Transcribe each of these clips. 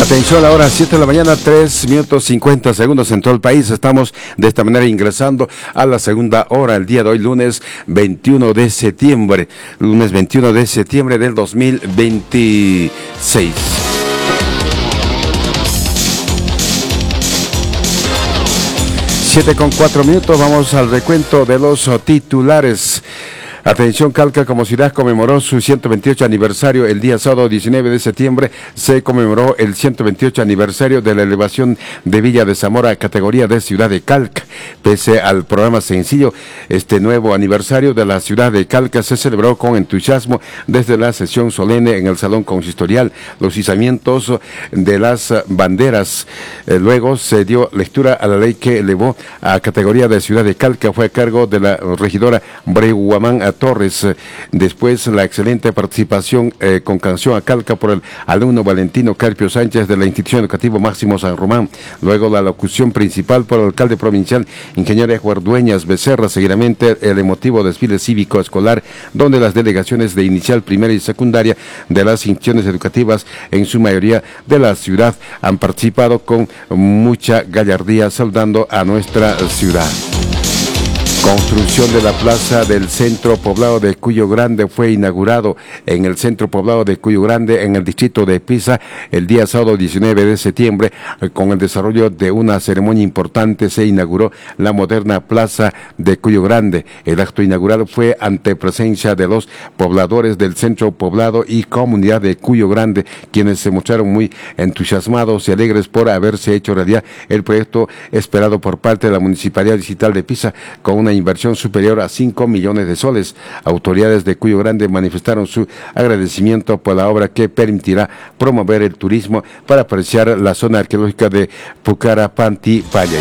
Atención, a la hora 7 de la mañana, 3 minutos 50 segundos en todo el país. Estamos de esta manera ingresando a la segunda hora, el día de hoy, lunes 21 de septiembre. Lunes 21 de septiembre del 2026. Siete con 4 minutos, vamos al recuento de los titulares. Atención, Calca como ciudad conmemoró su 128 aniversario. El día sábado 19 de septiembre se conmemoró el 128 aniversario de la elevación de Villa de Zamora a categoría de ciudad de Calca. Pese al programa sencillo, este nuevo aniversario de la ciudad de Calca se celebró con entusiasmo desde la sesión solemne en el Salón Consistorial, los izamientos de las banderas. Luego se dio lectura a la ley que elevó a categoría de ciudad de Calca. Fue a cargo de la regidora Breguamán Torres. Después la excelente participación con canción a Calca por el alumno Valentino Carpio Sánchez de la institución educativa Máximo San Román. Luego la locución principal por el alcalde provincial ingeniero Edward Dueñas Becerra. Seguidamente el emotivo desfile cívico escolar donde las delegaciones de inicial, primaria y secundaria de las instituciones educativas en su mayoría de la ciudad han participado con mucha gallardía saludando a nuestra ciudad. Construcción de la plaza del centro poblado de Cuyo Grande fue inaugurado en el centro poblado de Cuyo Grande en el distrito de Pisa el día sábado 19 de septiembre. Con el desarrollo de una ceremonia importante se inauguró la moderna plaza de Cuyo Grande. El acto inaugural fue ante presencia de los pobladores del centro poblado y comunidad de Cuyo Grande, quienes se mostraron muy entusiasmados y alegres por haberse hecho realidad el proyecto esperado por parte de la Municipalidad Distrital de Pisa con una inversión superior a 5 millones de soles. Autoridades de Cuyo Grande manifestaron su agradecimiento por la obra que permitirá promover el turismo para apreciar la zona arqueológica de Pucarapanti Valle.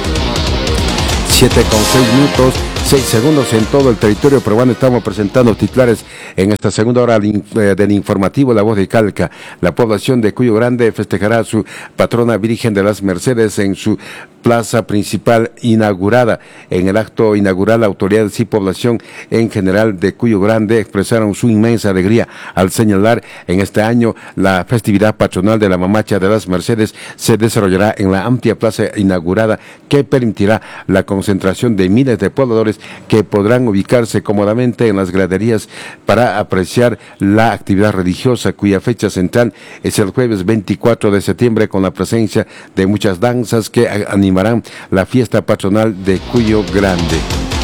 7 con 6 minutos, 6 segundos en todo el territorio peruano. Estamos presentando titulares en esta segunda hora del informativo La Voz de Calca. La población de Cuyo Grande festejará a su patrona Virgen de las Mercedes en su plaza principal inaugurada. En el acto inaugural, autoridades y población en general de Cuyo Grande expresaron su inmensa alegría al señalar en este año la festividad patronal de la Mamacha de las Mercedes se desarrollará en la amplia plaza inaugurada que permitirá la concentración de miles de pobladores que podrán ubicarse cómodamente en las graderías para apreciar la actividad religiosa, cuya fecha central es el jueves 24 de septiembre con la presencia de muchas danzas que animarán la fiesta patronal de Cuyo Grande.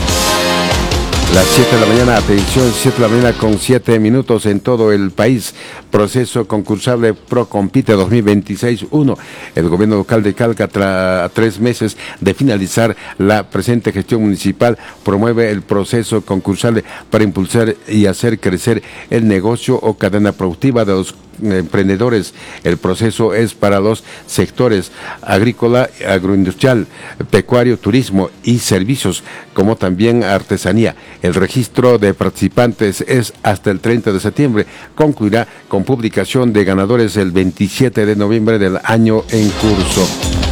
Las 7 de la mañana, atención, 7 de la mañana con 7 minutos en todo el país. Proceso concursable Procompite 2026-1. El gobierno local de Calca, a 3 meses de finalizar la presente gestión municipal, promueve el proceso concursable para impulsar y hacer crecer el negocio o cadena productiva de los emprendedores. El proceso es para los sectores agrícola, agroindustrial, pecuario, turismo y servicios, como también artesanía. El registro de participantes es hasta el 30 de septiembre. Concluirá con publicación de ganadores el 27 de noviembre del año en curso.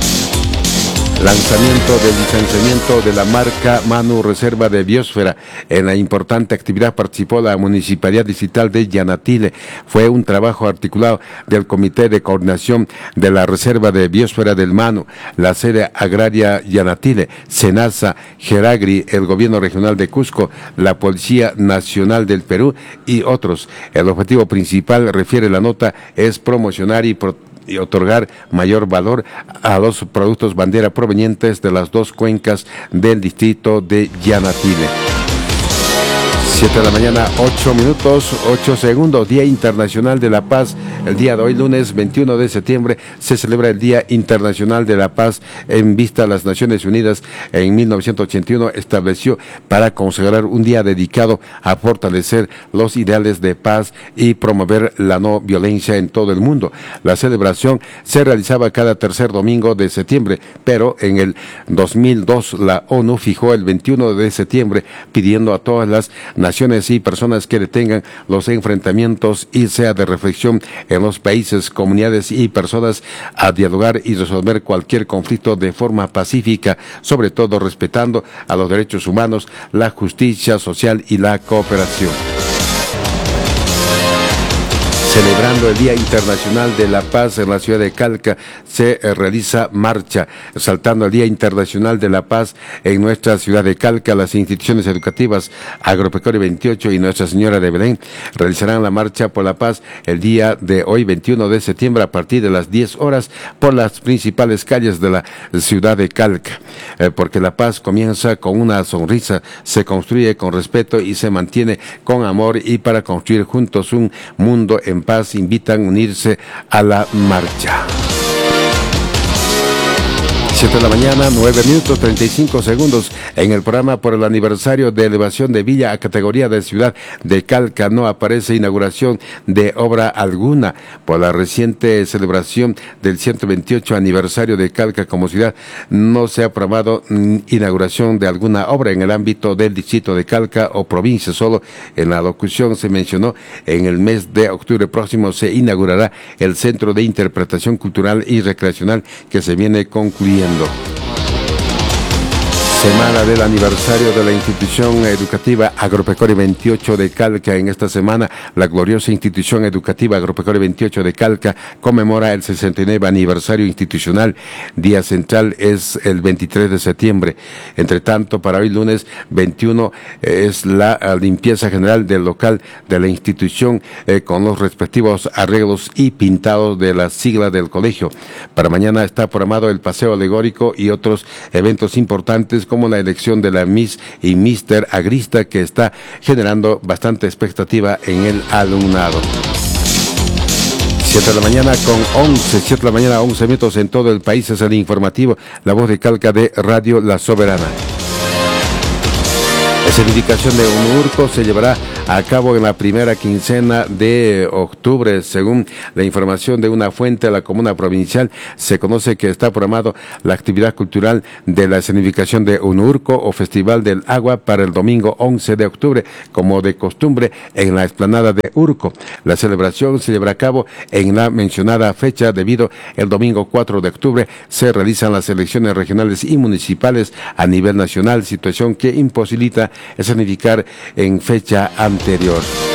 Lanzamiento del licenciamiento de la marca Manu Reserva de Biosfera. En la importante actividad participó la Municipalidad Distrital de Yanatile. Fue un trabajo articulado del Comité de Coordinación de la Reserva de Biosfera del Manu, la sede agraria Yanatile, Senasa, Geragri, el Gobierno Regional de Cusco, la Policía Nacional del Perú y otros. El objetivo principal, refiere la nota, es promocionar y otorgar mayor valor a los productos bandera provenientes de las dos cuencas del distrito de Yanatile. 7 de la mañana, 8 minutos, 8 segundos, Día Internacional de la Paz. El día de hoy, lunes 21 de septiembre, se celebra el Día Internacional de la Paz en vista a las Naciones Unidas. En 1981 estableció para consagrar un día dedicado a fortalecer los ideales de paz y promover la no violencia en todo el mundo. La celebración se realizaba cada tercer domingo de septiembre, pero en el 2002 la ONU fijó el 21 de septiembre pidiendo a todas las naciones y personas que detengan los enfrentamientos y sea de reflexión en los países, comunidades y personas a dialogar y resolver cualquier conflicto de forma pacífica, sobre todo respetando a los derechos humanos, la justicia social y la cooperación. Celebrando el Día Internacional de la Paz en la ciudad de Calca, se realiza marcha. Exaltando el Día Internacional de la Paz en nuestra ciudad de Calca, las instituciones educativas Agropecuario 28 y Nuestra Señora de Belén realizarán la marcha por la paz el día de hoy, 21 de septiembre, a partir de las 10 horas por las principales calles de la ciudad de Calca. Porque la paz comienza con una sonrisa, se construye con respeto y se mantiene con amor, y para construir juntos un mundo en paz invitan a unirse a la marcha. 7 de la mañana, 9 minutos 35 segundos. En el programa por el aniversario de elevación de Villa a categoría de ciudad de Calca no aparece inauguración de obra alguna. Por la reciente celebración del 128 aniversario de Calca como ciudad, no se ha programado inauguración de alguna obra en el ámbito del distrito de Calca o provincia. Solo en la locución se mencionó en el mes de octubre próximo se inaugurará el Centro de Interpretación Cultural y Recreacional que se viene concluyendo. Semana del aniversario de la institución educativa Agropecuario 28 de Calca. En esta semana, la gloriosa institución educativa Agropecuario 28 de Calca conmemora el 69 aniversario institucional. Día central es el 23 de septiembre. Entre tanto, para hoy lunes 21 es la limpieza general del local de la institución con los respectivos arreglos y pintados de la sigla del colegio. Para mañana está programado el paseo alegórico y otros eventos importantes como la elección de la Miss y Mister Agrista, que está generando bastante expectativa en el alumnado. 7 de la mañana con 7 de la mañana, 11 minutos en todo el país. Es el informativo, la voz de Calca de Radio La Soberana. La certificación de UNURCO se llevará a cabo en la primera quincena de octubre. Según la información de una fuente de la comuna provincial, se conoce que está programado la actividad cultural de la certificación de UNURCO o Festival del Agua para el domingo 11 de octubre, como de costumbre en la explanada de Urco. La celebración se llevará a cabo en la mencionada fecha debido el domingo 4 de octubre se realizan las elecciones regionales y municipales a nivel nacional, situación que imposibilita escenificar en fecha anterior.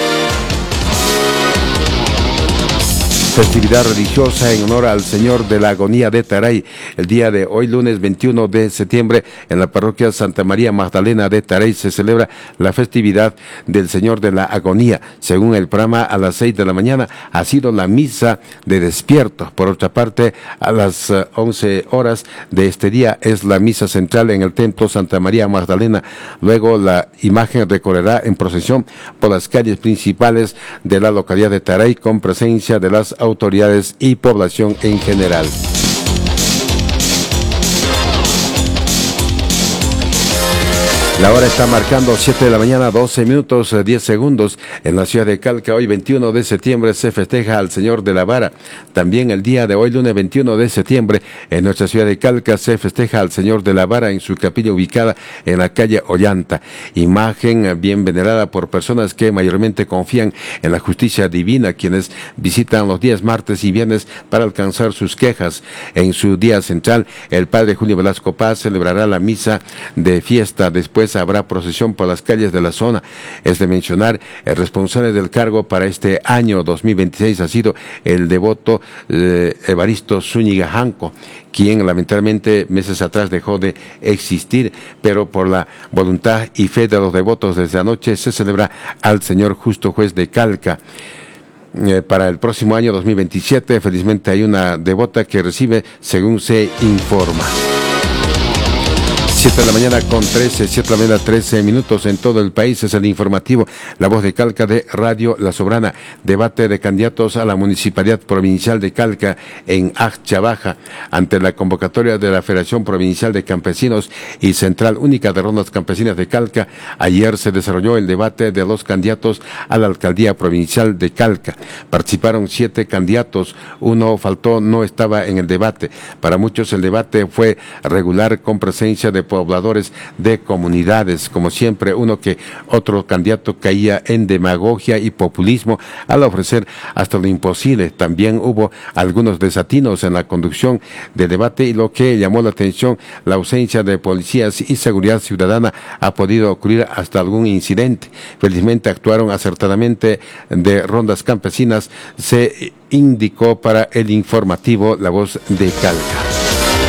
Festividad religiosa en honor al Señor de la Agonía de Taray. El día de hoy, lunes 21 de septiembre, en la parroquia Santa María Magdalena de Taray se celebra la festividad del Señor de la Agonía. Según el programa, a las 6 de la mañana ha sido la misa de despierto. Por otra parte, a las 11 horas de este día es la misa central en el templo Santa María Magdalena. Luego la imagen recorrerá en procesión por las calles principales de la localidad de Taray con presencia de las autoridades y población en general. La hora está marcando 7 de la mañana, 12 minutos, 10 segundos. En la ciudad de Calca, hoy 21 de septiembre, se festeja al Señor de la Vara. También el día de hoy, lunes 21 de septiembre, en nuestra ciudad de Calca, se festeja al Señor de la Vara en su capilla ubicada en la calle Ollanta. Imagen bien venerada por personas que mayormente confían en la justicia divina, quienes visitan los días martes y viernes para alcanzar sus quejas. En su día central, el padre Julio Velasco Paz celebrará la misa de fiesta. Después habrá procesión por las calles de la zona. Es de mencionar, el responsable del cargo para este año 2026 ha sido el devoto Evaristo Zúñiga Janco, quien lamentablemente meses atrás dejó de existir, pero por la voluntad y fe de los devotos desde anoche se celebra al Señor Justo Juez de Calca. Para el próximo año 2027, felizmente hay una devota que recibe, según se informa. 7 de la mañana con 13, 7 de la mañana 13 minutos en todo el país. Es el informativo, la voz de Calca de Radio La Soberana. Debate de candidatos a la Municipalidad Provincial de Calca en Accha Baja. Ante la convocatoria de la Federación Provincial de Campesinos y Central Única de Rondas Campesinas de Calca, ayer se desarrolló el debate de los candidatos a la Alcaldía Provincial de Calca. Participaron 7 candidatos, uno faltó, no estaba en el debate. Para muchos el debate fue regular con presencia de pobladores de comunidades. Como siempre, otro candidato caía en demagogia y populismo al ofrecer hasta lo imposible. También hubo algunos desatinos en la conducción de debate, y lo que llamó la atención, la ausencia de policías y seguridad ciudadana. Ha podido ocurrir hasta algún incidente. Felizmente actuaron acertadamente de rondas campesinas, se indicó para el informativo La Voz de Calca.